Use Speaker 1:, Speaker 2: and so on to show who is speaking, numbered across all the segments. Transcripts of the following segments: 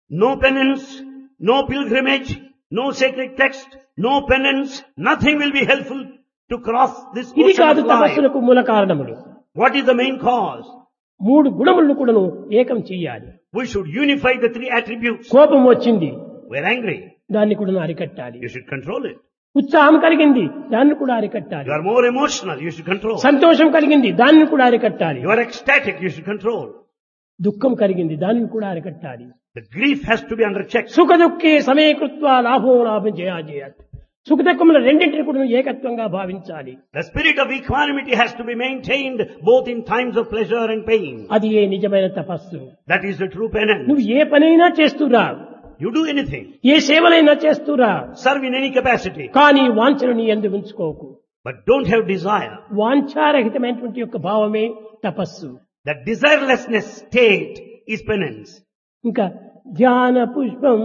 Speaker 1: No penance, no pilgrimage, no sacred text, no penance, nothing will be helpful to cross this
Speaker 2: ఇది
Speaker 1: ocean
Speaker 2: కాదు
Speaker 1: of life.
Speaker 2: తపస్సులకు మూల కారణములు.
Speaker 1: What is the main cause?
Speaker 2: 3 గుణములను కూడాను ఏకం చెయ్యాలి.
Speaker 1: We should unify the 3 attributes.
Speaker 2: కోపం వచ్చింది,
Speaker 1: We're angry.
Speaker 2: దాన్ని కూడా అరికట్టాలి.
Speaker 1: You should control it.
Speaker 2: ఉత్సాహం కలిగింది, దాన్ని కూడా అరికట్టాలి.
Speaker 1: You are more emotional. You should control.
Speaker 2: సంతోషం కలిగింది, దాన్ని కూడా అరికట్టాలి.
Speaker 1: You are ecstatic. You should control.
Speaker 2: దుఃఖం కలిగింది, దాన్ని కూడా అరికట్టాలి.
Speaker 1: The grief has to be under check.
Speaker 2: సుఖ దుఃఖే సమయకృత్వ లాభం చేయాలి. సుఖ దుఃఖముల రెండింటిని కూడా ఏకత్వంగా భావించాలి.
Speaker 1: The spirit of equanimity has to be maintained both in times of pleasure and pain.
Speaker 2: అది ఏ నిజమైన తపస్సు.
Speaker 1: That is the true penance.
Speaker 2: నువ్వు ఏ పనైనా చేస్తురా,
Speaker 1: You do anything.
Speaker 2: A సేవలైనా చేస్తురా,
Speaker 1: Serve in any capacity.
Speaker 2: కానీ వాంఛను నీ యందు ఉంచుకోకు.
Speaker 1: But don't have desire.
Speaker 2: వాంఛారహితమైనటువంటి యొక్క భావమే తపస్సు.
Speaker 1: That desirelessness state is penance.
Speaker 2: ఇంకా ధ్యాన పుష్పం,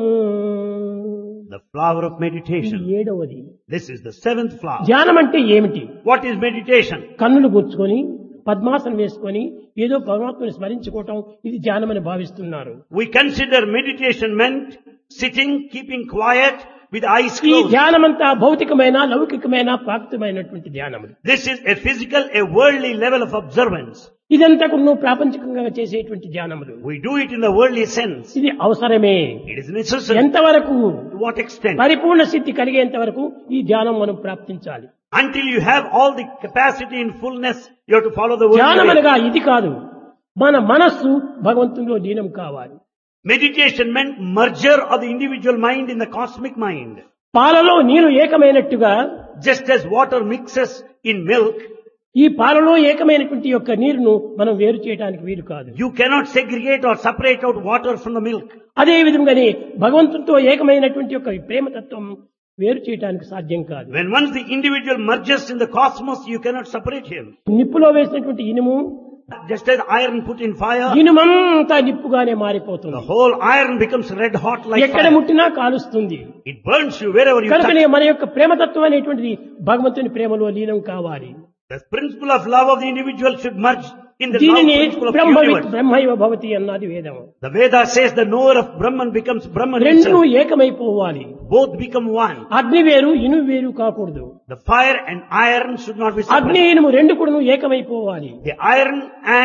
Speaker 1: The flower of
Speaker 2: ఇది
Speaker 1: meditation.
Speaker 2: 7వది.
Speaker 1: This is the 7th flower.
Speaker 2: ధ్యానం అంటే ఏమిటి?
Speaker 1: What is meditation?
Speaker 2: కన్నులు గుచ్చుకొని పద్మాసనం వేసుకొని ఏదో పరమాత్మని స్మరించుకోవటం, ఇది ధ్యానమని భావిస్తున్నారు.
Speaker 1: We consider meditation meant sitting, keeping quiet with eyes
Speaker 2: ఈ
Speaker 1: closed.
Speaker 2: ధ్యానమంతా భౌతికమైన లౌకికమైన ప్రాప్తమైనటువంటి ధ్యానం.
Speaker 1: This is a physical, a worldly level of observance.
Speaker 2: ఇదంతా కూడా ప్రాపంచికంగా చేసేటువంటి ధ్యానములు.
Speaker 1: We do it in the worldly sense.
Speaker 2: ఇది అవసరమే.
Speaker 1: It is necessary.
Speaker 2: ఎంతవరకు
Speaker 1: To what extent?
Speaker 2: పరిపూర్ణ స్థితి కలిగేంత వరకు ఈ ధ్యానం మనం ప్రాప్తించాలి.
Speaker 1: Until you have all the capacity in fullness, you have to follow the worldly
Speaker 2: ధ్యానం
Speaker 1: way.
Speaker 2: అనగా ఇది కాదు, మన మనస్సు భగవంతునిలో లీనం కావాలి.
Speaker 1: Meditation meant merger of the individual mind in the cosmic mind.
Speaker 2: పాలలో నీరు ఏకమైనట్టుగా
Speaker 1: Just as water mixes in milk,
Speaker 2: ఈ పాలలో ఏకమైనటువంటి యొక్క నీరును మనం వేరు చేయడానికి వీలు కాదు.
Speaker 1: you cannot segregate or separate out water from the milk.
Speaker 2: అదే విధంగానే భగవంతునితో ఏకమైనటువంటి యొక్క ప్రేమతత్వం వేరు చేయడానికి సాధ్యం కాదు.
Speaker 1: When once the individual merges in the cosmos, you cannot separate him.
Speaker 2: నిప్పులో వేసినటువంటి ఇనుము
Speaker 1: Just as iron put in fire,
Speaker 2: ఇనుమంతా నిప్పుగానే మారిపోతుంది.
Speaker 1: the whole iron becomes red hot like
Speaker 2: ఎక్కడ
Speaker 1: fire.
Speaker 2: ముట్టినా కాలుస్తుంది.
Speaker 1: It burns you wherever you touch.
Speaker 2: కనుకనే మన యొక్క ప్రేమతత్వం అనేటువంటిది భగవంతుని ప్రేమలో లీనం కావాలి.
Speaker 1: The principle of love of the individual should merge in the love
Speaker 2: దీనిని
Speaker 1: principle of the universe.
Speaker 2: బ్రహ్మైవ భవతి అన్నది వేదం.
Speaker 1: The Veda says the knower of Brahman becomes Brahman
Speaker 2: రెండు
Speaker 1: himself.
Speaker 2: ఏకమైపోవాలి.
Speaker 1: Both become one.
Speaker 2: అగ్ని వేరు ఇనుము వేరు కాకూడదు.
Speaker 1: The fire and iron should not be
Speaker 2: అగ్ని
Speaker 1: separate.
Speaker 2: ఇనుము రెండు కూడా ఏకమైపోవాలి.
Speaker 1: The iron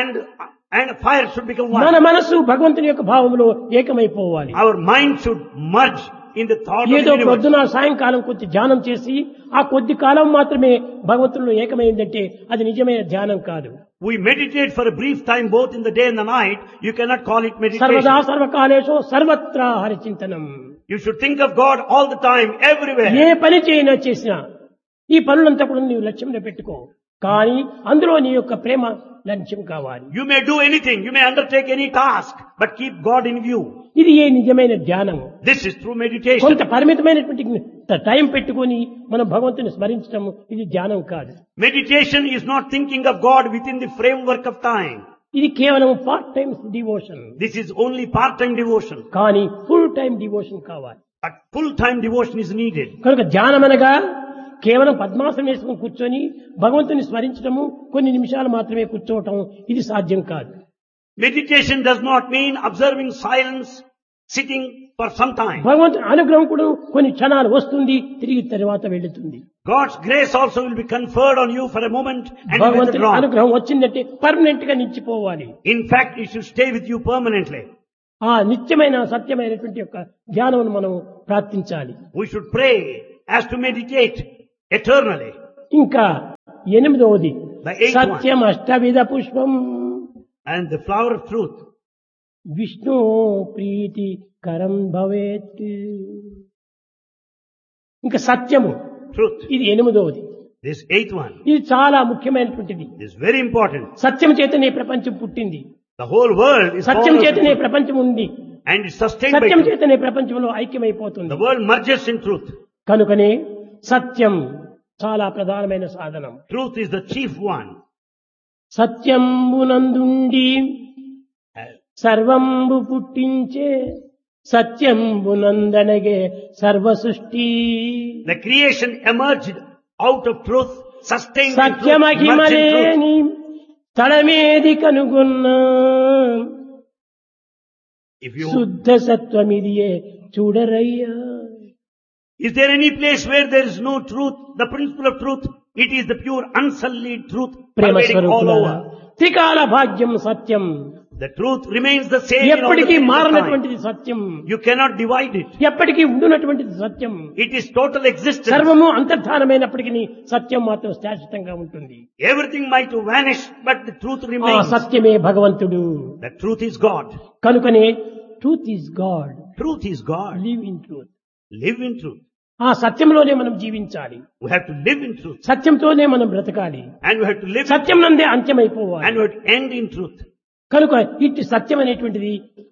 Speaker 1: and fire should become
Speaker 2: మన
Speaker 1: one.
Speaker 2: మనస్సు భగవంతుని యొక్క భావంలో ఏకమైపోవాలి.
Speaker 1: Our mind should merge in the thought of
Speaker 2: ఏదో
Speaker 1: the universe.
Speaker 2: పొద్దున సాయంకాలం కొద్ది ధ్యానం చేసి ఆ కొద్ది కాలం మాత్రమే భగవంతునిలో ఏకమైందంటే అది నిజమైన ధ్యానం కాదు.
Speaker 1: We meditate for a brief time both in the day and the night. You cannot call it
Speaker 2: సర్వదా
Speaker 1: meditation.
Speaker 2: సర్వకాలేషు సర్వత్రా హరిచింతనం.
Speaker 1: You should think of God all the time, everywhere.
Speaker 2: ఏ పని చేసినా ఈ పనులంతా కూడా నీవు లక్ష్యంలో పెట్టుకో, కానీ అందులో నీ యొక్క ప్రేమ లక్ష్యం కావాలి.
Speaker 1: You may do anything, you may undertake any task, but keep God in view.
Speaker 2: ఇది ఏ నిజమైన ధ్యానం.
Speaker 1: This is true meditation.
Speaker 2: కొంత పరిమితమైనటువంటి టైం పెట్టుకొని మనం భగవంతుని స్మరించడం, ఇది ధ్యానం కాదు.
Speaker 1: Meditation is not thinking of God within the framework of time.
Speaker 2: ఇది కేవలం part time devotion.
Speaker 1: This is only part-time devotion.
Speaker 2: కానీ ఫుల్ టైం డివోషన్ కావాలి.
Speaker 1: But full-time devotion is needed.
Speaker 2: కనుక ధ్యానం అనగా కేవలం పద్మాసనం వేసుకుని కూర్చొని భగవంతుని స్మరించడము, కొన్ని నిమిషాలు మాత్రమే కూర్చోవటం, ఇది సాధ్యం కాదు.
Speaker 1: Meditation does not mean observing silence, sitting for some time.
Speaker 2: భగవంతుని అనుగ్రహం కూడా కొన్ని క్షణాలు వస్తుంది, తిరిగి తర్వాత వెళుతుంది.
Speaker 1: God's grace also will be conferred on you for a moment and
Speaker 2: భగవంతుని
Speaker 1: withdrawn.
Speaker 2: అనుగ్రహం వచ్చిందంటే పర్మనెంట్ గా నిలిచిపోవాలి.
Speaker 1: In fact, it should stay with you permanently.
Speaker 2: ఆ నిత్యమైన సత్యమైనటువంటి యొక్క ధ్యానం మనం ప్రార్థించాలి.
Speaker 1: We should pray as to meditate eternally.
Speaker 2: ఇంకా 8వది
Speaker 1: The 8th one.
Speaker 2: సత్యం అష్టవిధ పుష్పం
Speaker 1: And the flower of truth.
Speaker 2: Vishnu ప్రీతి కరం భవేత్. ఇంకా సత్యము,
Speaker 1: Truth.
Speaker 2: ఇది 8వది.
Speaker 1: This 8th one.
Speaker 2: ఇది చాలా ముఖ్యమైనటువంటిది.
Speaker 1: This is very important.
Speaker 2: సత్యం చేతనే ప్రపంచం పుట్టింది,
Speaker 1: The whole world is
Speaker 2: Satyam
Speaker 1: formed of
Speaker 2: చేతనే
Speaker 1: truth.
Speaker 2: ప్రపంచం ఉంది,
Speaker 1: And it's sustained by
Speaker 2: Satyam
Speaker 1: truth.
Speaker 2: చేతనే ప్రపంచంలో ఐక్యమైపోతుంది.
Speaker 1: The world merges in truth.
Speaker 2: కనుకనే సత్యం చాలా ప్రధానమైన సాధనం.
Speaker 1: Truth is the chief one.
Speaker 2: సత్యంబునందుండి సర్వంబు పుట్టించే సత్యంబునందనగే సర్వ సృష్టి.
Speaker 1: The creation emerged out of truth, sustained in truth, merged in truth.
Speaker 2: సత్యమహిమలేని తడమేది కనుగొన్నా
Speaker 1: If you,
Speaker 2: శుద్ధ సత్వమిదియే చూడరయ్యా.
Speaker 1: is there any place where there is no truth, the principle of truth? It is the pure unsullied truth
Speaker 2: Prema
Speaker 1: pervading all
Speaker 2: స్వరూపులారా,
Speaker 1: over.
Speaker 2: త్రికాల భాగ్యం సత్యం,
Speaker 1: The truth remains the same in all the
Speaker 2: ఎప్పటికీ
Speaker 1: periods of time.
Speaker 2: మారనటువంటిది Satyam,
Speaker 1: You cannot divide it.
Speaker 2: ఎప్పటికీ ఉండునటువంటిది సత్యం.
Speaker 1: It is total existence.
Speaker 2: సర్వము అంతర్ధానమైనప్పటికీ సత్యం మాత్రం శాశ్వతంగా ఉంటుంది.
Speaker 1: Everything might vanish, but the truth
Speaker 2: ఆ
Speaker 1: remains.
Speaker 2: సత్యమే భగవంతుడు.
Speaker 1: The truth is God.
Speaker 2: కనుకనే truth is God,
Speaker 1: Truth is God.
Speaker 2: Live in truth.
Speaker 1: Live in truth.
Speaker 2: ఆ సత్యంలోనే మనం జీవించాలి,
Speaker 1: We have to live in truth.
Speaker 2: సత్యంతోనే మనం బ్రతకాలి,
Speaker 1: And we have to live in
Speaker 2: Satyam నందే
Speaker 1: and
Speaker 2: అంత్యమైపోవాలి.
Speaker 1: we have to end in truth.
Speaker 2: కనుక ఇట్టి సత్యం అనేటువంటిది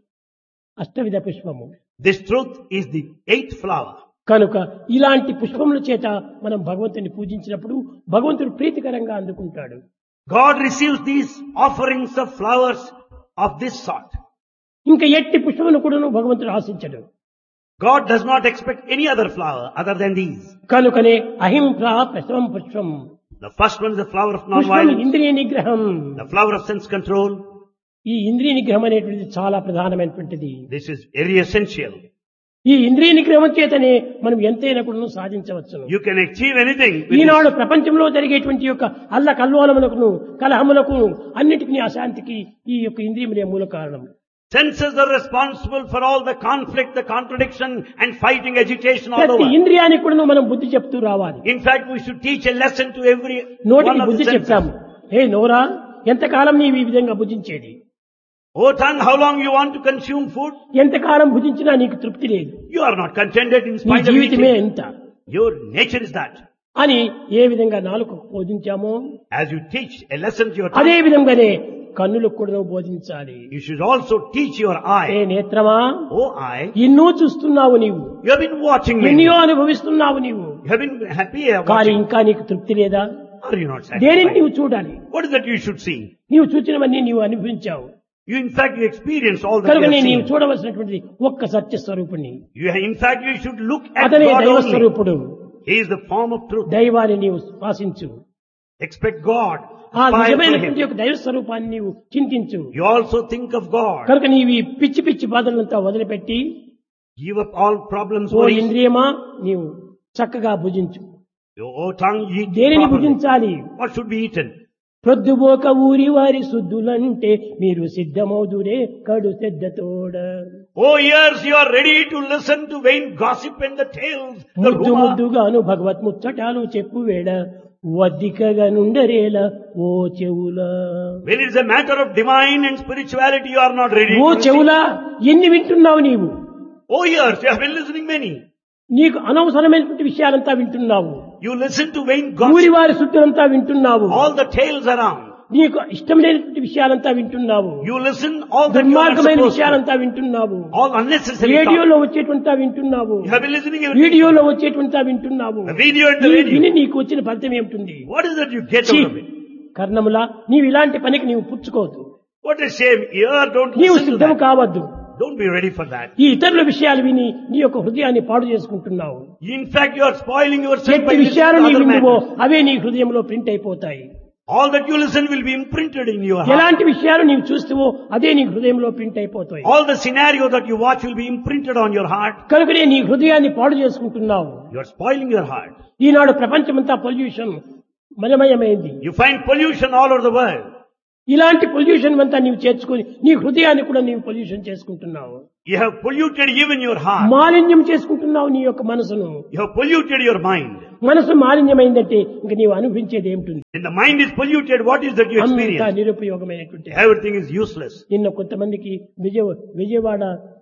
Speaker 2: అష్టవిధ పుష్పము.
Speaker 1: This truth is the 8th flower.
Speaker 2: కనుక ఇలాంటి పుష్పముల చేత మనం భగవంతుని పూజించినప్పుడు భగవంతుడు ప్రీతికరంగా అందుకుంటాడు.
Speaker 1: God receives these offerings of flowers of this sort.
Speaker 2: ఇంకా ఎట్టి పుష్పమును కూడా భగవంతుడు ఆశించడు.
Speaker 1: God does not expect any other flower other than these.
Speaker 2: కనుకనే అహింసా ప్రసవం పుష్పం,
Speaker 1: The first one is the flower of
Speaker 2: పుష్పం
Speaker 1: non-violence,
Speaker 2: ఇంద్రియ నిగ్రహం.
Speaker 1: the flower of sense control.
Speaker 2: ఈ ఇంద్రియ నిగ్రహం అనేటువంటిది చాలా ప్రధానమైనటువంటిది.
Speaker 1: This is very essential.
Speaker 2: ఈ ఇంద్రియ నిగ్రహం చేతనే మనం ఎంతైనా కూడా సాధించవచ్చును.
Speaker 1: You can achieve anything with this.
Speaker 2: ఈనాడు ప్రపంచంలో జరిగేటువంటి యొక్క అల్ల కల్లోలములకు కలహములకు అన్నిటికీ అశాంతికి ఈ యొక్క ఇంద్రియములే మూల కారణం.
Speaker 1: Senses are responsible for all the conflict, the contradiction and fighting agitation all
Speaker 2: ప్రతి
Speaker 1: over.
Speaker 2: ఇంద్రియానికి కూడా మనం బుద్ధి చెప్తూ రావాలి.
Speaker 1: In fact, we should teach a lesson to every one
Speaker 2: నోటికి
Speaker 1: of the
Speaker 2: బుద్ధి
Speaker 1: senses.
Speaker 2: చెప్తాము. హే నోరా, ఎంతకాలం నీవు ఈ విధంగా భుజించేది?
Speaker 1: Oh tongue, how long you want to consume food?
Speaker 2: ఎంతకాలం భుజించినా నీకు తృప్తి లేదు,
Speaker 1: You are not contented in
Speaker 2: నీ
Speaker 1: spite of
Speaker 2: జీవితమే
Speaker 1: eating.
Speaker 2: ఎంత
Speaker 1: Your nature is that.
Speaker 2: అని ఏ విధంగా నాలుకకు బోధించామో
Speaker 1: As you teach a lesson to your
Speaker 2: అదే
Speaker 1: tongue,
Speaker 2: విధంగానే కన్నులకు కూడా బోధించాలి.
Speaker 1: you should also teach your
Speaker 2: A
Speaker 1: eye.
Speaker 2: నేత్రమా,
Speaker 1: Oh eye,
Speaker 2: ఎన్నో చూస్తున్నావు నీవు,
Speaker 1: you have been watching me.
Speaker 2: ఎన్నో అనుభవిస్తున్నావు నీవు,
Speaker 1: You have been happy
Speaker 2: కానీ
Speaker 1: watching.
Speaker 2: ఇంకా నీకు తృప్తి లేదా?
Speaker 1: Are you not
Speaker 2: దేనిని
Speaker 1: satisfied?
Speaker 2: నీవు చూడాలి?
Speaker 1: What is that you should see?
Speaker 2: నీవు చూచినవన్నీ నీవు అనుభవించావు.
Speaker 1: You in fact you experience all that you
Speaker 2: కనుక
Speaker 1: have
Speaker 2: నీవు
Speaker 1: seen.
Speaker 2: చూడవలసినటువంటి ఒక్క సత్య స్వరూపుణ్ణి.
Speaker 1: In fact you should look at
Speaker 2: అతనే
Speaker 1: God
Speaker 2: దైవ
Speaker 1: only.
Speaker 2: స్వరూపుడు.
Speaker 1: He is the form of truth.
Speaker 2: దైవాన్ని నీవు శ్వాసించు.
Speaker 1: Expect God.
Speaker 2: ఆ
Speaker 1: Aspire for
Speaker 2: నిజమైనటువంటి
Speaker 1: Him.
Speaker 2: యొక్క దైవ స్వరూపాన్ని నీవు చింతించు.
Speaker 1: You also think of God.
Speaker 2: కనుక నీవు ఈ పిచ్చి పిచ్చి బాధలంతా వదిలిపెట్టి
Speaker 1: Give up all problems.
Speaker 2: ఓ
Speaker 1: worries.
Speaker 2: ఇంద్రియమా నీవు చక్కగా భుజించు.
Speaker 1: Oh tongue, eat
Speaker 2: దేనిని
Speaker 1: properly.
Speaker 2: భుజించాలి?
Speaker 1: What should be eaten?
Speaker 2: ప్రొద్దుబోక ఊరి వారి శుద్ధులంటే మీరు సిద్ధమౌదురే కడు శ్రద్ధతోడ.
Speaker 1: Oh ears, you are ready to listen to vain gossip and the tales. The
Speaker 2: ముద్దు
Speaker 1: rumor.
Speaker 2: ముద్దుగాను భగవత్ ముచ్చటాలు చెప్పు వేడ వద్దికగా నుండరేల ఓ చెవులా.
Speaker 1: When it is a matter of divine and spirituality, you are not ready
Speaker 2: oh
Speaker 1: to listen.
Speaker 2: చెవులా, ఎన్ని వింటున్నావు నీవు?
Speaker 1: Oh ears, you have been listening many.
Speaker 2: నీకు అనవసరమైనటువంటి విషయాలంతా వింటున్నావు.
Speaker 1: You listen to vain
Speaker 2: ఊరి
Speaker 1: gossip.
Speaker 2: వారి శుద్ధులంతా వింటున్నావు.
Speaker 1: All the tales around.
Speaker 2: నీకు ఇష్టం లేనటువంటి విషయాలంతా వింటున్నావు.
Speaker 1: You listen all that you are not
Speaker 2: దుర్మార్గమైన
Speaker 1: supposed to.
Speaker 2: విషయాలంతా వింటున్నావు.
Speaker 1: All unnecessary talk.
Speaker 2: రేడియోలో వచ్చేటువంటి వింటున్నావు.
Speaker 1: You have been listening everything.
Speaker 2: వీడియోలో వచ్చేటువంటి వింటున్నావు.
Speaker 1: The video and
Speaker 2: ఈ
Speaker 1: the radio.
Speaker 2: విని నీకు వచ్చిన ఫలితం ఏమిటి?
Speaker 1: What is that you get
Speaker 2: ఛీ,
Speaker 1: out of it?
Speaker 2: కర్ణములా, నీవు ఇలాంటి పనికి నీవు పుచ్చుకోవద్దు.
Speaker 1: What a shame. Ear, don't
Speaker 2: నీవు
Speaker 1: listen to
Speaker 2: సిద్ధము
Speaker 1: that.
Speaker 2: కావద్దు.
Speaker 1: Don't be ready for that.
Speaker 2: ఈ ఇతరుల విషయాలు విని నీ యొక్క హృదయాన్ని పాడు చేసుకుంటున్నావు.
Speaker 1: In fact, you are spoiling yourself by
Speaker 2: ఎట్టి
Speaker 1: listening
Speaker 2: విషయాలు
Speaker 1: to
Speaker 2: నీ
Speaker 1: other
Speaker 2: విందువో
Speaker 1: matters.
Speaker 2: అవే నీ హృదయంలో ప్రింట్ అయిపోతాయి.
Speaker 1: All that you listen will be imprinted in your heart.
Speaker 2: ఎలాంటి విషయాలు నీవు చూస్తావో అదే నీ హృదయంలో ప్రింట్ అయిపోతాయి.
Speaker 1: All the scenario that you watch will be imprinted on your heart.
Speaker 2: కనుకనే నీ హృదయాన్ని పాడు చేసుకుంటున్నావు.
Speaker 1: You are spoiling your heart.
Speaker 2: ఈనాడు ప్రపంచమంతా pollution మలమయమైంది.
Speaker 1: You find pollution all over the world.
Speaker 2: ఇలాంటి పొల్యూషన్ అంతా నీవు చేర్చుకొని నీ హృదయాన్ని కూడా నీవు పొల్యూషన్ చేసుకుంటున్నావు.
Speaker 1: You have polluted even your heart.
Speaker 2: మాలిన్యం చేసుకుంటున్నావు నీ యొక్క మనసును.
Speaker 1: You have polluted your mind.
Speaker 2: మనసు మాలిన్యమైందంటే ఇంక నీవు అనుభవించేది ఏమిటి?
Speaker 1: When the mind is polluted, what is that you
Speaker 2: అంతా
Speaker 1: experience?
Speaker 2: నిరుపయోగమైనటువంటి.
Speaker 1: Everything is useless.
Speaker 2: నిన్న కొంతమందికి విజయవాడ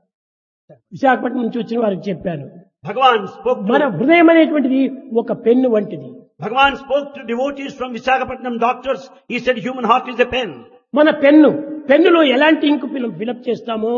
Speaker 2: విశాఖపట్నం నుంచి వచ్చిన వారికి చెప్పాను.
Speaker 1: Bhagavan spoke
Speaker 2: మన
Speaker 1: to,
Speaker 2: హృదయం అనేటువంటిది ఒక పెన్ను వంటిది.
Speaker 1: Bhagavan spoke to devotees from Visakhapatnam doctors. He said human heart is a pen.
Speaker 2: మన పెన్నులో ఎలాంటి ఇంకు ఫిలప్ చేస్తామో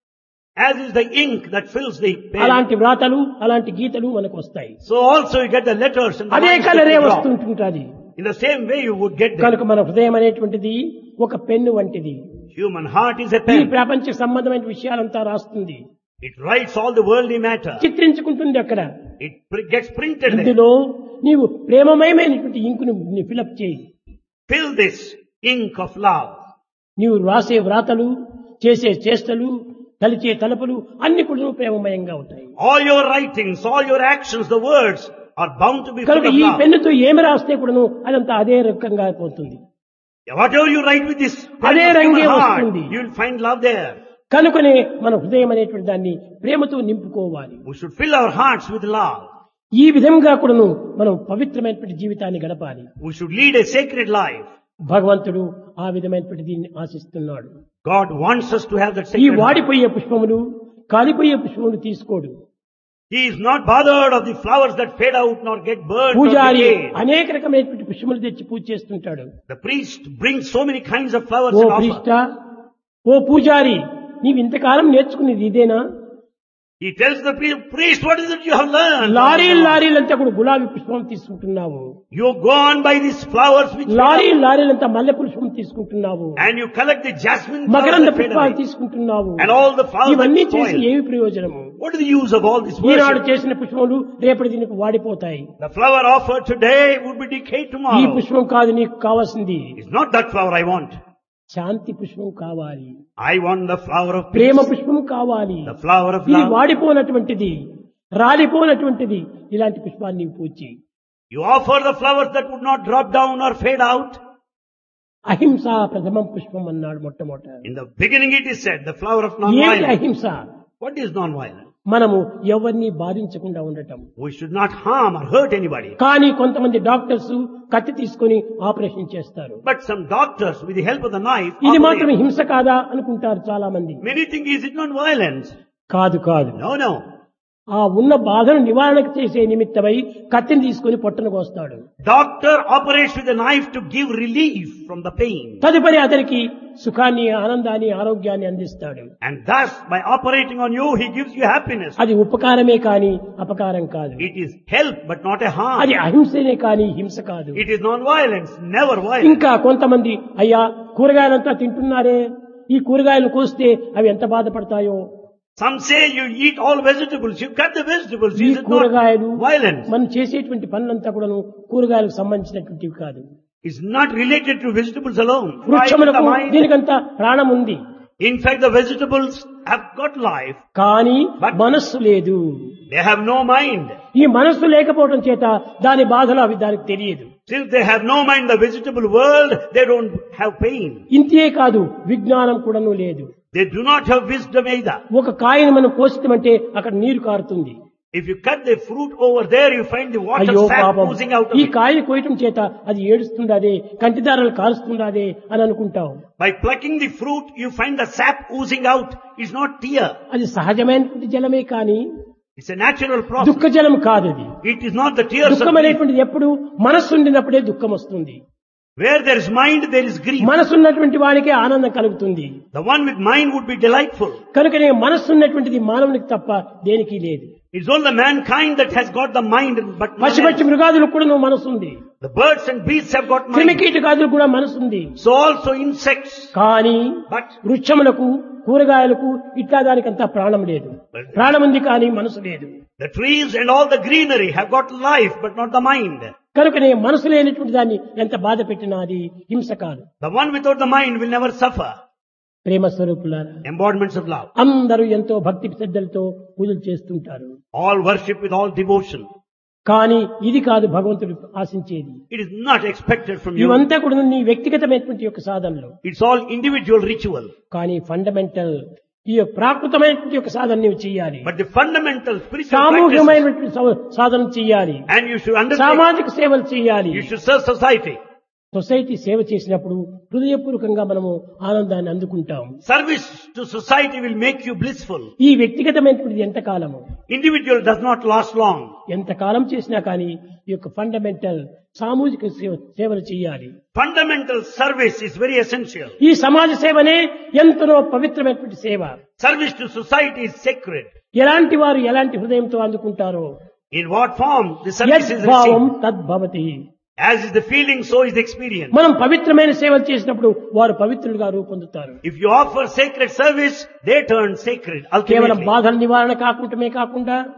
Speaker 1: As is the ink that fills the pen.
Speaker 2: అలాంటి వ్రాతలు అలాంటి గీతలు మనకు వస్తాయి.
Speaker 1: So also you get the letters and the
Speaker 2: అదే
Speaker 1: lines that
Speaker 2: కలరే
Speaker 1: you draw.
Speaker 2: వస్తుంటుంటది.
Speaker 1: In the same way you would get them.
Speaker 2: కనుక మన హృదయం అనేటువంటిది ఒక పెన్ను వంటిది.
Speaker 1: Human heart is a
Speaker 2: ఈ
Speaker 1: pen.
Speaker 2: ప్రపంచ సంబంధమైన విషయాలంతా రాస్తుంది,
Speaker 1: It writes all the worldly matter.
Speaker 2: చిత్రించుకుంటుంది. అక్కడ
Speaker 1: It gets printed there.
Speaker 2: ఇందులో నీవు ప్రేమమయమైనటువంటి ఇంకును ఫిలప్ చేయి.
Speaker 1: Fill this ink of love.
Speaker 2: నీవు రాసే వ్రాతలు, చేసే చేష్టలు, తలిచే తలపులు అన్ని కూడా ప్రేమమయంగా ఉంటాయి.
Speaker 1: All your writings, all your actions, the words are bound to be full
Speaker 2: కనుక
Speaker 1: of
Speaker 2: ఈ
Speaker 1: love.
Speaker 2: పెన్నుతో ఏమి రాస్తే కూడాను అదంతా అదే రకంగా పోతుంది.
Speaker 1: Whatever you write with this
Speaker 2: అదే
Speaker 1: pen of
Speaker 2: రంగే
Speaker 1: human heart,
Speaker 2: వస్తుంది.
Speaker 1: you will find love there.
Speaker 2: కనుకనే మన హృదయం అనేటువంటి దాన్ని ప్రేమతో నింపుకోవాలి.
Speaker 1: We should fill our hearts with love.
Speaker 2: ఈ విధంగా కూడాను మనం పవిత్రమైనటువంటి జీవితాన్ని గడపాలి.
Speaker 1: We should lead a sacred life.
Speaker 2: భగవంతుడు ఆ విధమైనటువంటి దీన్ని ఆశిస్తున్నాడు.
Speaker 1: God wants us to have that
Speaker 2: ఈ
Speaker 1: sacred life.
Speaker 2: వాడిపోయే పుష్పములు కాలిపోయే పుష్పములు తీసుకోడు.
Speaker 1: He is not bothered of the flowers that fade out nor get burned or
Speaker 2: పూజారి
Speaker 1: decayed.
Speaker 2: అనేక రకమైనటువంటి పుష్పములు తెచ్చి పూజ చేస్తుంటాడు.
Speaker 1: The priest brings so many kinds of flowers
Speaker 2: oh
Speaker 1: and offer.
Speaker 2: ప్రీష్ట, ఓ పూజారి, నీవు ఇంతకాలం నేర్చుకునేది ఇదేనా?
Speaker 1: He tells the priest, what is it you have learned?
Speaker 2: లారీలంతా కూడా గులాబీ పుష్పం తీసుకుంటున్నావు,
Speaker 1: You go on by these flowers which fade out,
Speaker 2: లారీలంతా మల్లె పుష్పం తీసుకుంటున్నావు,
Speaker 1: and you collect the jasmine
Speaker 2: మకరంద
Speaker 1: flowers that fade
Speaker 2: పుష్పాలు
Speaker 1: away.
Speaker 2: తీసుకుంటున్నావు.
Speaker 1: And all the flowers
Speaker 2: ఇవన్నీ
Speaker 1: that
Speaker 2: చేసి
Speaker 1: spoil.
Speaker 2: ఏమి ప్రయోజనము?
Speaker 1: What is the use of all this
Speaker 2: Eenadu
Speaker 1: worship?
Speaker 2: చేసిన పుష్పములు రేపటి దీనికి వాడిపోతాయి.
Speaker 1: The flower offered today would be decayed
Speaker 2: ఈ
Speaker 1: tomorrow.
Speaker 2: పుష్పం కాదు నీకు కావాల్సింది,
Speaker 1: It's not that flower I want.
Speaker 2: శాంతి పుష్పం కావాలి,
Speaker 1: I want the flower of
Speaker 2: Prema
Speaker 1: peace.
Speaker 2: పుష్పం కావాలి.
Speaker 1: The flower of
Speaker 2: ఇది
Speaker 1: love.
Speaker 2: వాడిపోనటువంటిది, రాలిపోనటువంటిది ఇలాంటి పుష్పాన్ని నీవు పూచి.
Speaker 1: You offer the flowers that would not drop down or fade out.
Speaker 2: అహింస ప్రథమం పుష్పం అన్నాడు మొట్టమొదట.
Speaker 1: In the beginning it is said, the flower of
Speaker 2: ఏమిటి
Speaker 1: non-violence.
Speaker 2: అహింస?
Speaker 1: What is non-violence?
Speaker 2: మనము ఎవరిని బాధించకుండా ఉండటం.
Speaker 1: We should not harm or hurt anybody.
Speaker 2: కానీ కొంతమంది డాక్టర్స్ కత్తి తీసుకొని ఆపరేషన్ చేస్తారు.
Speaker 1: But some doctors, with the help of the knife,
Speaker 2: ఇది
Speaker 1: operate.
Speaker 2: మాత్రం హింస కాదా అనుకుంటారు చాలా మంది.
Speaker 1: Many think, is it non-violence?
Speaker 2: కాదు కాదు.
Speaker 1: No.
Speaker 2: ఆ ఉన్న బాధను నివారణకు చేసే నిమిత్తమై కత్తిని తీసుకొని పొట్టను కోస్తాడు.
Speaker 1: Doctor operates with a knife to give relief from the pain.
Speaker 2: తదుపరి అతనికి సుఖాన్ని, ఆనందాన్ని, ఆరోగ్యాన్ని అందిస్తాడు.
Speaker 1: And thus, by operating on you, he gives you happiness.
Speaker 2: అది ఉపకారమే కాని అపకారం కాదు.
Speaker 1: It is help, but not a harm.
Speaker 2: అది అహింసనే కాని హింస కాదు.
Speaker 1: It is non-violence, never violence.
Speaker 2: ఇంకా కొంతమంది అయ్యా కూరగాయలంతా తింటున్నారే, ఈ కూరగాయలు కోస్తే అవి ఎంత బాధపడతాయో.
Speaker 1: Some say you eat all vegetables, you cut the vegetables.
Speaker 2: ఈ
Speaker 1: Is it
Speaker 2: కూరగాయలు
Speaker 1: not violence?
Speaker 2: మనం చేసేటువంటి పనులంతా కూడాను కూరగాయలకు సంబంధించినటువంటివి కాదు.
Speaker 1: It's not related to vegetables alone. Right in
Speaker 2: వృక్షములకు
Speaker 1: the mind.
Speaker 2: దీనికంతా ప్రాణం ఉంది,
Speaker 1: In fact, the vegetables have got life.
Speaker 2: కానీ
Speaker 1: But-
Speaker 2: మనస్సు లేదు.
Speaker 1: They have no mind.
Speaker 2: ఈ మనస్సు లేకపోవడం చేత దాని బాధలు అవి దానికి తెలియదు.
Speaker 1: Since they have no mind, the vegetable world, they don't have pain.
Speaker 2: ఇంతే కాదు, విజ్ఞానం కూడాను లేదు.
Speaker 1: They do not have wisdom either.
Speaker 2: ఒక కాయను మనం కోస్తామంటే అక్కడ నీరు కారుతుంది.
Speaker 1: If you cut the fruit over there, you find the water
Speaker 2: అయ్యో
Speaker 1: sap
Speaker 2: పాపం,
Speaker 1: oozing out of
Speaker 2: ఈ
Speaker 1: it.
Speaker 2: కాయను కోయటం చేత అది ఏడుస్తుండాదే, కంటిదారాలు కారుస్తుండాదే అని అనుకుంటాం.
Speaker 1: By plucking the fruit, you find the sap oozing out. It's not tear.
Speaker 2: అది సహజమైనటువంటి జలమే కానీ
Speaker 1: It's a natural process.
Speaker 2: దుఃఖ జలం కాదు అది.
Speaker 1: It is not the tears of
Speaker 2: దుఃఖం
Speaker 1: grief.
Speaker 2: అనేటువంటిది ఎప్పుడు మనస్సు ఉండినప్పుడే దుఃఖం వస్తుంది.
Speaker 1: Where there is mind, there is grief.
Speaker 2: మనస్సు ఉన్నటువంటి వానికే ఆనందం కలుగుతుంది.
Speaker 1: The one with mind would be delightful.
Speaker 2: కనుకనే మనస్సు ఉన్నటువంటిది మానవునికి తప్ప దేనికి లేదు.
Speaker 1: It's only mankind that has got the mind, but none
Speaker 2: పశుపక్షి
Speaker 1: else.
Speaker 2: మృగాదులకు కూడా మనసు ఉంది,
Speaker 1: The birds and beasts have got mind.
Speaker 2: క్రిమికీటకాదులకు కూడా మనసు ఉంది.
Speaker 1: So also insects.
Speaker 2: కానీ
Speaker 1: But
Speaker 2: వృక్షములకు, కూరగాయలకు ఇట్లా దానికంతా ప్రాణం లేదు. ప్రాణం ఉంది కానీ మనసు లేదు.
Speaker 1: the trees and all the greenery have got life, but not the mind.
Speaker 2: కనుకనే మనసు లేనటువంటి దాన్ని ఎంత బాధ పెట్టినా అది హింస కాదు.
Speaker 1: The one without the mind will never suffer.
Speaker 2: ప్రేమ స్వరూపులారా,
Speaker 1: Embodiments of love.
Speaker 2: అందరూ ఎంతో భక్తి శ్రద్ధలతో పూజలు చేస్తుంటారు.
Speaker 1: All worship with all devotion.
Speaker 2: కానీ ఇది కాదు భగవంతుడు ఆశించేది.
Speaker 1: It is not expected from you.
Speaker 2: ఇవంతా కూడా నీ వ్యక్తిగతమైనటువంటి యొక్క సాధనలు.
Speaker 1: It's all individual ritual.
Speaker 2: కానీ ఫండమెంటల్ ఈ ప్రాకృతమైనటువంటి యొక్క సాధన నీవు చేయాలి.
Speaker 1: But the fundamental spiritual practices,
Speaker 2: సామూహికమైనటువంటి సాధన చేయాలి.
Speaker 1: and you should understand,
Speaker 2: సామాజిక సేవలు చేయాలి.
Speaker 1: you should serve society.
Speaker 2: Society సేవ చేసినప్పుడు హృదయపూర్వకంగా మనము ఆనందాన్ని అందుకుంటాం.
Speaker 1: Service to society will make you blissful.
Speaker 2: ఈ వ్యక్తిగతమైనటువంటిది ఎంతకాలము,
Speaker 1: Individual does not last long.
Speaker 2: ఎంతకాలం చేసినా కానీ ఈ యొక్క ఫండమెంటల్ సామూహిక సేవలు చేయాలి.
Speaker 1: Fundamental service is very essential.
Speaker 2: ఈ సమాజ సేవనే ఎంతనో పవిత్రమైనటువంటి సేవ.
Speaker 1: Service to society is sacred.
Speaker 2: ఎలాంటి వారు ఎలాంటి హృదయంతో అందుకుంటారో,
Speaker 1: In what form the service is
Speaker 2: యద్భావం
Speaker 1: received.
Speaker 2: తద్భవతి.
Speaker 1: As is the feeling, so is the experience.
Speaker 2: మనం పవిత్రమైన సేవలు చేసినప్పుడు వారు పవిత్రులుగా రూపొందుతారు.
Speaker 1: If you offer sacred service, they turn sacred
Speaker 2: కేవలం
Speaker 1: ultimately.
Speaker 2: బాధల నివారణ కాకుండామే కాకుండా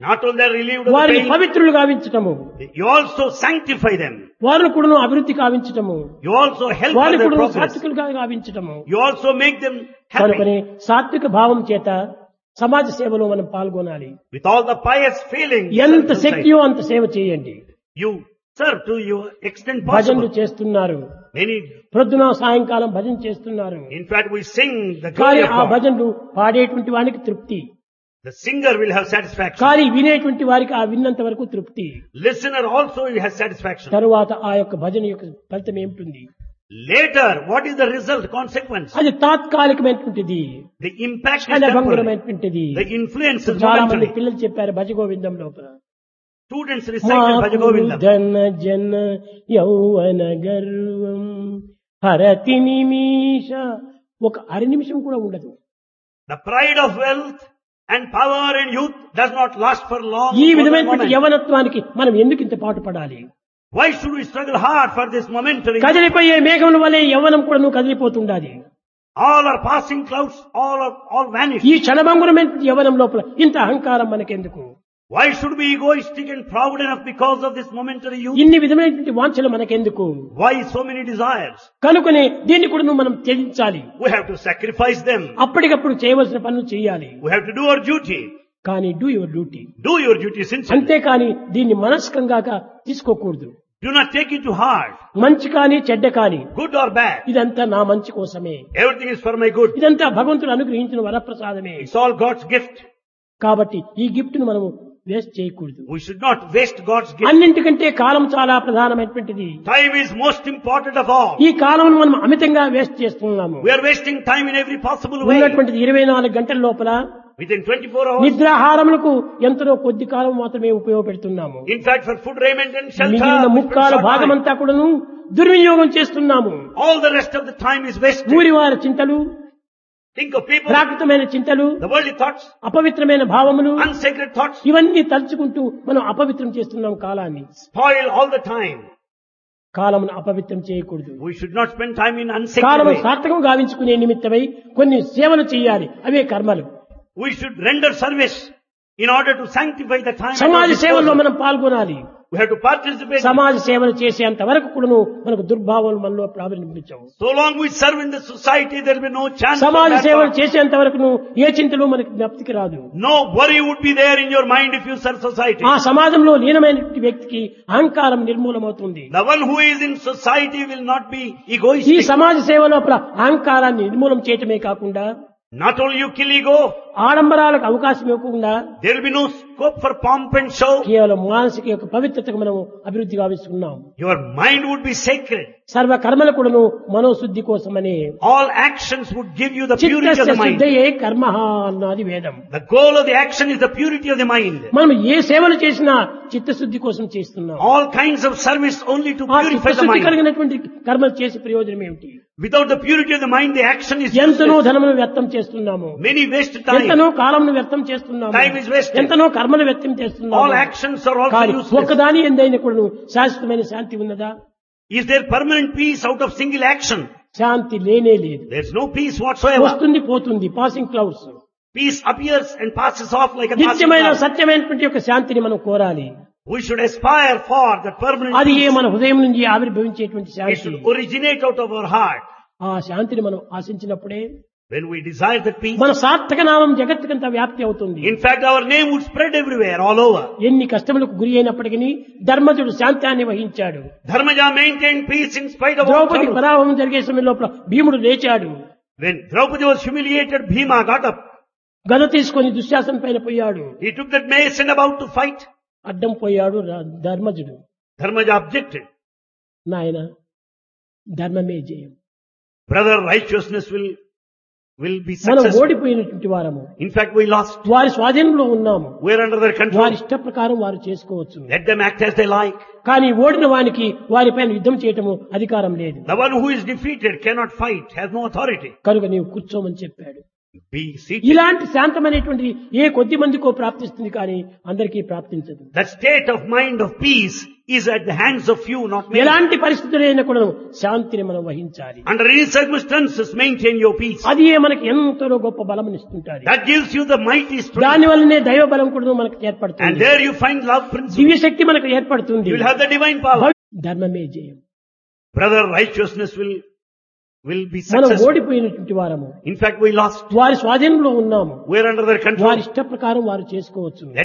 Speaker 1: Not only they are relieved of the
Speaker 2: వారిని
Speaker 1: pain,
Speaker 2: పవిత్రులు గావించటము,
Speaker 1: you also sanctify them.
Speaker 2: వారిని కూడా అభివృద్ధి కావించటము,
Speaker 1: You also help
Speaker 2: వారిని
Speaker 1: their
Speaker 2: కూడా
Speaker 1: progress.
Speaker 2: సాత్వికులుగా గావించటము.
Speaker 1: You also make them
Speaker 2: కనుకనే
Speaker 1: happy.
Speaker 2: సాత్విక భావం చేత సమాజ సేవలో మనం పాల్గొనాలి.
Speaker 1: With all the pious feelings,
Speaker 2: ఎంత శక్తియో అంత సేవ చేయండి.
Speaker 1: you serve to your extent
Speaker 2: భజనలు
Speaker 1: possible.
Speaker 2: చేస్తున్నారు,
Speaker 1: Many,
Speaker 2: ప్రొద్దున సాయంకాలం భజన చేస్తున్నారు.
Speaker 1: in fact, we sing the
Speaker 2: కానీ
Speaker 1: glory of
Speaker 2: ఆ
Speaker 1: God.
Speaker 2: భజనలు పాడేటువంటి వానికి తృప్తి,
Speaker 1: The singer will have satisfaction.
Speaker 2: కానీ వినేటువంటి వారికి ఆ విన్నంత వరకు తృప్తి.
Speaker 1: Listener also has satisfaction.
Speaker 2: తరువాత ఆ యొక్క భజన యొక్క ఫలితం ఏమిటి?
Speaker 1: Later, what is the result, consequence?
Speaker 2: అది తాత్కాలికమైనటువంటిది,
Speaker 1: The impact is temporary.
Speaker 2: క్షణభంగురమైనటువంటిది.
Speaker 1: The influence is
Speaker 2: చాలా మంది
Speaker 1: momentary.
Speaker 2: పిల్లలు చెప్పారు భజగోవిందం లోపల,
Speaker 1: Students recited Bhajagovindam.
Speaker 2: ధన జన యౌవన గర్వం హరతి నిమిష, ఒక అర నిమిషం కూడా ఉండదు.
Speaker 1: The pride of wealth and power and youth does not last for long.
Speaker 2: ఈ
Speaker 1: for the
Speaker 2: విధమైనటువంటి
Speaker 1: moment.
Speaker 2: యవనత్వానికి మనం ఎందుకు ఇంత పాటు పడాలి?
Speaker 1: Why should we struggle hard for this momentary?
Speaker 2: కదిలిపోయే మేఘముల వలె యవ్వనం కూడా నువ్వు కదిలిపోతుండాలి.
Speaker 1: All are passing clouds, all vanish.
Speaker 2: ఈ క్షణభంగురమైనటువంటి యవ్వనం లోపల ఇంత అహంకారం మనకెందుకు?
Speaker 1: Why should we be egoistic and proud enough because of this momentary youth?
Speaker 2: ఇన్ని విధమైనటువంటి వాంఛలు మనకెందుకు?
Speaker 1: Why so many desires?
Speaker 2: కనుకనే దీన్ని కూడా నువ్వు మనం త్యజించాలి.
Speaker 1: We have to sacrifice them.
Speaker 2: అప్పటికప్పుడు చేయవలసిన పనులు చేయాలి.
Speaker 1: We have to do our duty.
Speaker 2: కానీ do your duty.
Speaker 1: Do your duty sincerely.
Speaker 2: అంతేకాని దీన్ని మనస్కంగా తీసుకోకూడదు.
Speaker 1: Do not take it to heart.
Speaker 2: మంచి కానీ చెడ్డ కానీ
Speaker 1: Good or bad.
Speaker 2: ఇదంతా నా మంచి కోసమే,
Speaker 1: Everything is for my good.
Speaker 2: ఇదంతా భగవంతుడు అనుగ్రహించిన వరప్రసాదమే.
Speaker 1: It's all God's gift.
Speaker 2: కాబట్టి ఈ గిఫ్ట్ ను మనము వేస్ట్ చేయకూడదు.
Speaker 1: We should not waste God's gift.
Speaker 2: అన్నింటికంటే కాలం చాలా ప్రధానమైనటువంటిది.
Speaker 1: Time is most important of all.
Speaker 2: ఈ కాలం మనం అమితంగా వేస్ట్ చేస్తున్నాము.
Speaker 1: We are wasting time in every possible way.
Speaker 2: ఉన్నటువంటిది 24 గంటల లోపల
Speaker 1: Within 24 hours.
Speaker 2: నిద్రాహారములకు ఎంతో కొద్ది కాలం మాత్రమే ఉపయోగపెడుతున్నాము.
Speaker 1: In fact, for food, raiment and shelter,
Speaker 2: మిగిలిన
Speaker 1: we spend
Speaker 2: ముక్కాల
Speaker 1: short time.
Speaker 2: భాగమంతా కూడాను దుర్వినియోగం చేస్తున్నాము.
Speaker 1: All the rest of the time is wasted.
Speaker 2: ఊరివారి చింతలు,
Speaker 1: Think of people,
Speaker 2: ప్రాకృతమైన చింతలు,
Speaker 1: the worldly thoughts,
Speaker 2: అపవిత్రమైన భావములు,
Speaker 1: unsacred thoughts,
Speaker 2: ఇవన్నీ తలుచుకుంటూ మనం అపవిత్రం చేస్తున్నాం కాలాన్ని.
Speaker 1: spoil all the time.
Speaker 2: కాలమును అపవిత్రం చేయకూడదు.
Speaker 1: We should not spend time in unsacred
Speaker 2: కాలము
Speaker 1: way.
Speaker 2: సార్థకం గావించుకునే నిమిత్తమై కొన్ని సేవలు చేయాలి, అవే కర్మలు.
Speaker 1: We should render service in order to sanctify the time. at our
Speaker 2: సమాజ సేవల్లో
Speaker 1: disposal.
Speaker 2: మనం పాల్గొనాలి.
Speaker 1: We have to participate.
Speaker 2: సమాజ సేవలు చేసేంత వరకు కూడాను మనకు దుర్భావాలు మనలో ప్రారంభించవు.
Speaker 1: So long we serve in the society, there will be no chance for
Speaker 2: సమాజ
Speaker 1: bad
Speaker 2: సేవలు
Speaker 1: thoughts.
Speaker 2: చేసేంత వరకు ఏ చింతలు మనకి జ్ఞప్తికి రాదు.
Speaker 1: No worry would be there in your mind if you serve society.
Speaker 2: ఆ సమాజంలో లీనమైన వ్యక్తికి అహంకారం నిర్మూలమవుతుంది.
Speaker 1: The one who is in society will not be
Speaker 2: ఈ
Speaker 1: egoistic.
Speaker 2: సమాజ సేవ లోపల అహంకారాన్ని నిర్మూలం చేయటమే కాకుండా
Speaker 1: Not only you kill ego,
Speaker 2: ఆడంబరాలకు అవకాశం ఇవ్వకుండా
Speaker 1: there will be no scope for pomp and show.
Speaker 2: కేవలం మానసిక యొక్క పవిత్రతకు మనము అభివృద్ధి గావిస్తున్నాం.
Speaker 1: Your mind would be sacred.
Speaker 2: సర్వ కర్మలు కూడాను మనోశుద్ధి కోసమని.
Speaker 1: All actions would give you the purity of
Speaker 2: చిత్తస్య
Speaker 1: the mind.
Speaker 2: శుద్ధయే కర్మః అన్నది వేదం.
Speaker 1: The goal of the action is the purity of the mind.
Speaker 2: మనం ఏ సేవలు చేసినా చిత్తశుద్ధి కోసం చేస్తున్నాం.
Speaker 1: All kinds of service only to
Speaker 2: ఆ
Speaker 1: purify the
Speaker 2: చిత్తశుద్ధి
Speaker 1: mind.
Speaker 2: కలిగినటువంటి కర్మలు చేసే ప్రయోజనం ఏమిటి?
Speaker 1: Without the purity of the mind, the action is
Speaker 2: ఎంతనో
Speaker 1: useless.
Speaker 2: ధనమును వ్యర్థం చేస్తున్నాము,
Speaker 1: Many waste time.
Speaker 2: ఎంతనో కాలంను వ్యర్థం చేస్తున్నాము,
Speaker 1: Time is wasted.
Speaker 2: ఎంతనో కర్మను వ్యర్థం
Speaker 1: All
Speaker 2: చేస్తున్నాము.
Speaker 1: actions are also
Speaker 2: కానీ
Speaker 1: useless.
Speaker 2: ఒక్కదాని ఎందైనా కూడా శాశ్వతమైన శాంతి ఉన్నదా?
Speaker 1: Is there permanent peace out of single action?
Speaker 2: శాంతి లేనే లేదు.
Speaker 1: There's no peace whatsoever.
Speaker 2: వస్తుంది పోతుంది, passing clouds.
Speaker 1: Peace appears and passes off like a passing
Speaker 2: నిత్యమైన
Speaker 1: cloud.
Speaker 2: సత్యమైనటువంటి యొక్క శాంతిని మనం కోరాలి.
Speaker 1: We should aspire for that permanent
Speaker 2: అది ఏ
Speaker 1: peace.
Speaker 2: మన హృదయం నుంచి ఆవిర్భవించేటువంటి
Speaker 1: It
Speaker 2: Shanti.
Speaker 1: should originate out of our heart.
Speaker 2: ఆ శాంతిని మనం ఆశించినప్పుడే
Speaker 1: When we desire that peace,
Speaker 2: మన సార్థక నామం జగత్తుకంతా వ్యాప్తి అవుతుంది.
Speaker 1: in fact our name would spread everywhere, all over.
Speaker 2: ఎన్ని కష్టములకు గురి అయినప్పటికీ ధర్మజుడు శాంతాన్ని వహించాడు.
Speaker 1: Dharmaja maintained peace in spite of all
Speaker 2: Draupadi
Speaker 1: trouble.
Speaker 2: పరాభవం జరిగే సమయం లోపల భీముడు లేచాడు.
Speaker 1: When Draupadi was humiliated, Bhima got up.
Speaker 2: గద తీసుకొని దుశ్శాసన పైన పోయాడు.
Speaker 1: He took that mace and about to fight.
Speaker 2: అడ్డం పోయాడు ధర్మజుడు.
Speaker 1: Dharmaja objected.
Speaker 2: నాయన ధర్మమే జయం.
Speaker 1: Brother, righteousness will be
Speaker 2: మనం
Speaker 1: successful.
Speaker 2: ఓడిపోయినటువంటి వారము.
Speaker 1: In fact, we lost.
Speaker 2: వారి స్వాధీనంలో ఉన్నాము.
Speaker 1: We are under their
Speaker 2: వారి
Speaker 1: control.
Speaker 2: ఇష్ట ప్రకారం వారు చేసుకోవచ్చు.
Speaker 1: Let them act as they like.
Speaker 2: కానీ ఓడిన వానికి వారిపైన యుద్ధం చేయటము అధికారం లేదు.
Speaker 1: The one who is defeated cannot fight, has no authority.
Speaker 2: కనుక నీవు కూర్చోమని చెప్పాడు.
Speaker 1: Be seated.
Speaker 2: ఇలాంటి శాంతమైనటువంటి ఏ కొద్ది మందికో ప్రాప్తిస్తుంది కానీ అందరికీ ప్రాప్తించదు.
Speaker 1: That state of mind of peace is at the hands of few, not many.
Speaker 2: ఎలాంటి పరిస్థితులైనా కూడా శాంతిని మనం వహించాలి.
Speaker 1: Under any circumstances, maintain your peace.
Speaker 2: అది మనకి ఎంతో గొప్ప బలమునిస్తుంటాది.
Speaker 1: That gives you the mighty strength.
Speaker 2: దాని వల్లనే దైవ బలం కూడా మనకు ఏర్పడుతుంది.
Speaker 1: And there you find love principle.
Speaker 2: దివ్య శక్తి మనకు ఏర్పడుతుంది.
Speaker 1: You will have the divine power.
Speaker 2: ధర్మమే జయం.
Speaker 1: Brother, righteousness will be
Speaker 2: మనం
Speaker 1: successful.
Speaker 2: ఓడిపోయినటువంటి వారము.
Speaker 1: In fact, we lost.
Speaker 2: వారి స్వాధీనంలో ఉన్నాము.
Speaker 1: We are under their control.
Speaker 2: వారి ఇష్ట ప్రకారం వారు చేసుకోవచ్చు.